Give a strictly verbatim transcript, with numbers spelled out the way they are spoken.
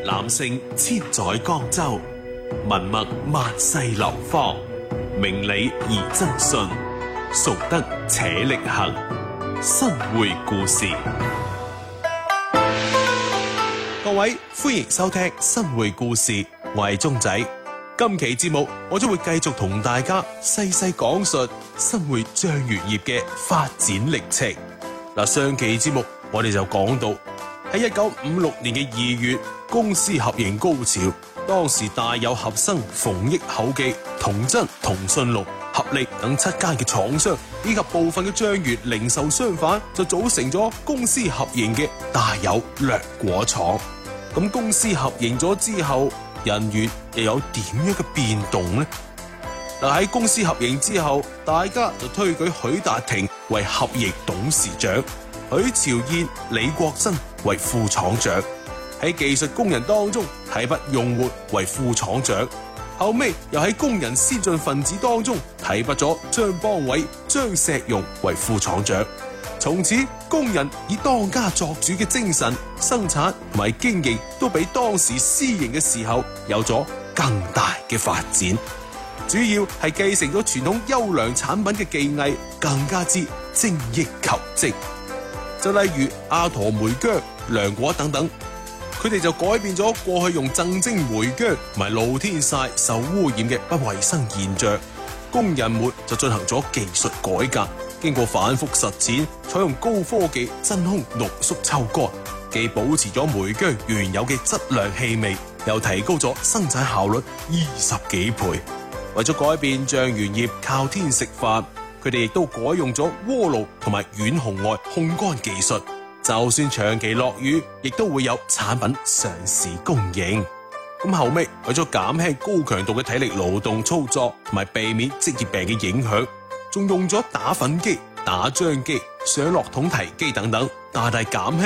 男性千載江州，文墨萬世流芳。明理而真信，崇德且力行。新會故事，各位歡迎收聽新會故事，我係鐘仔。今期節目我將會繼續同大家細細講述新會醬園業嘅發展歷程。嗱，上期節目我哋就講到喺一九五六年嘅二月，公私合營高潮，當時大有合生、馮益厚記、同真、同信隆、合力等七間嘅廠商，以及部分嘅醬園零售商販，就組成咗公私合營嘅大有涼果廠。咁公私合營咗之後，人員又有點樣嘅變動呢？嗱，喺公私合營之後，大家就推舉許達廷為合營董事長，許朝燕、李國珍為副廠長。喺技術工人當中提拔用活為副廠長，後尾又喺工人先進分子當中提拔咗張邦偉、張石庸為副廠長。從此工人以當家作主嘅精神，生產同埋經營都比當時私營嘅時候有咗更大嘅發展。主要係繼承咗傳統優良產品嘅技藝，更加之精益求精。就例如阿駝梅薑、涼果等等，佢哋就改變咗過去用正蒸梅薑同埋露天曬受污染嘅不衛生現象。工人們就進行咗技術改革，經過反覆實踐，採用高科技真空濃縮抽乾，既保持咗梅薑原有嘅質量氣味，又提高咗生產效率二十幾倍。為咗改變醬園業靠天食飯，佢哋亦都改用咗鍋爐同埋遠紅外烘乾技術，就算長期落雨，亦都會有產品上市供應。咁後尾為咗減輕高強度嘅體力勞動操作，同埋避免職業病嘅影響，仲用咗打粉機、打漿機、上落桶提機等等，大大減輕